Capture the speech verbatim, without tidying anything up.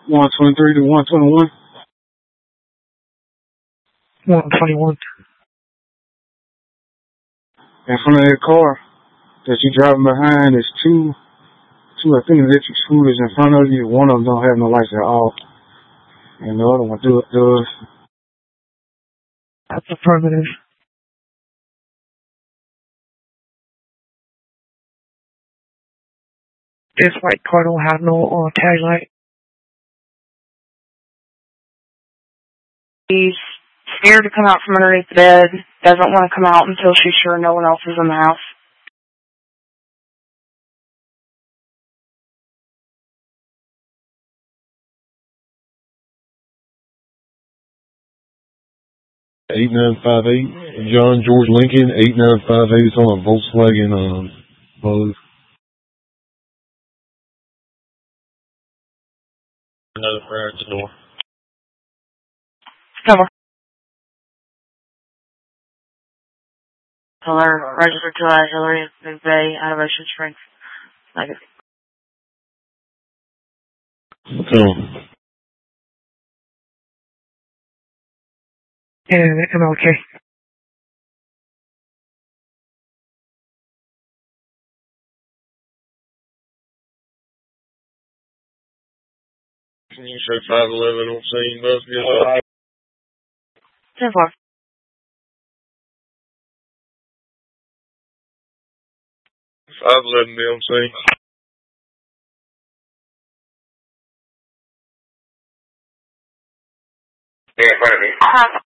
one twenty-three to one twenty-one. one twenty-one. In front of that car that you driving behind, there's two, two, I think, electric scooters in front of you. One of them don't have no lights at all. And the other one do, does. That's affirmative. This white car don't have no uh, tag light. She's scared to come out from underneath the bed. Doesn't want to come out until she's sure no one else is in the house. eight nine five eight, John George Lincoln, eight nine five eight. It's on a Volkswagen um, Buzz. Another prayer at the door. Cover. Color registered to Hillary Big Bay out of Ocean Springs. Negative. So. And M L K. Can you show five eleven on scene, Busby? ten four. five eleven be on scene. Yeah, in front of me.